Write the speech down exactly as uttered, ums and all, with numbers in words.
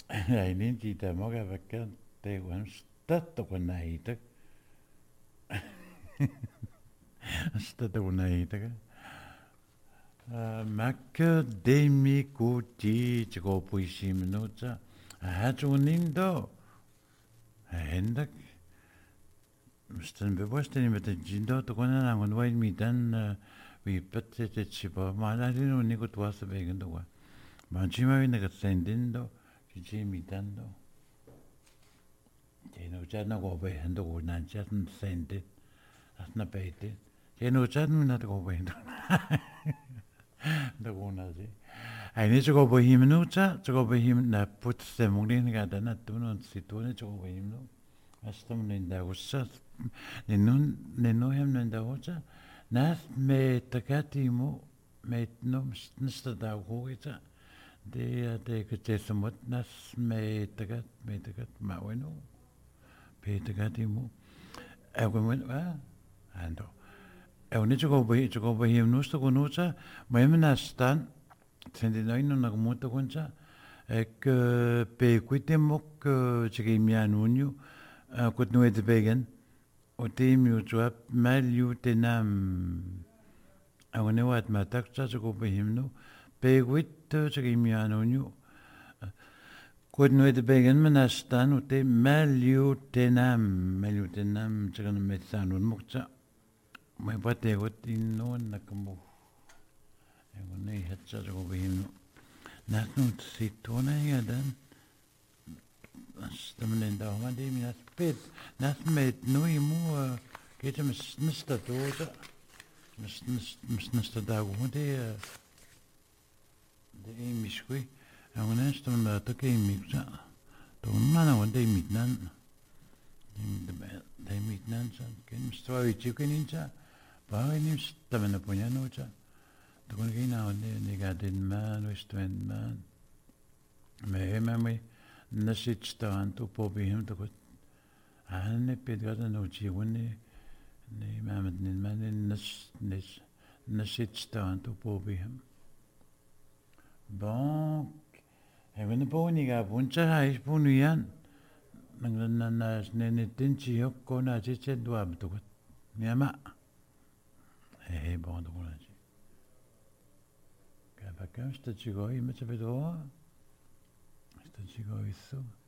Ainin tita moga vakka te wan stato konaita. Stato konaita. Makka demi kuti chiko puisim no cha. Hatuninto. Hendak. Stan bewussten met de jindo to konan angon wai mi dan we put it chipa. Ma na dinu ni ko tuasa begin do. Ma chima we naga sendindo. Chi mi dando. Jeno chana go be hendo go nan chatn sendit. Asna beite. Jeno chatn na go be hendo. Da go na ji. Ai ni go be him no cha, go be him na put se mungin ga da na tu no situne go be him no. Astam ninda ussa. Nenun nenu hem ninda ussa. Nas me takati mo me no nsta da go ita. De de que te somot nas me tagat me tagat ma bueno pe tagatimo ewen va ando e un chico boy chico boy him no sto conosca ma em nastan senti noi non ha molto concha e che pe quitemo che ci mi annunio quit no et begen o te mi job meglio tenam e un wat ma takcha chico boy him no pe quit ci mi annunio quit no et begen ma nastan o te meglio tenam meglio tenam ci kan mezzano mukcha ma pate quit in non nakamo e un nei hatcha chico boy him no Naknut situna ya dan stemmen da ma de mi nas pet nas met no imu kete mis nista toza mis mis nista da go de de mi skui a una stem da to ke mi sa to na na de mi nan de de mi nan sa ken sto i chicken incha ba ni stemmen na ponya no cha to kon ge na ne ne ga den man westwen man me me me nasit staan to po bi hem to ko ane pet ga no chi woni ne ma met ne man ne nas nes nasit staan to po bi hem bon e wenn po ni ga buncha ha is po nu yan nang na na ne ne tin chi hok ko na che che do ab to ko ne ma he he bon do na chi ka pa ka sta chi go i me che vedo sta chi go isso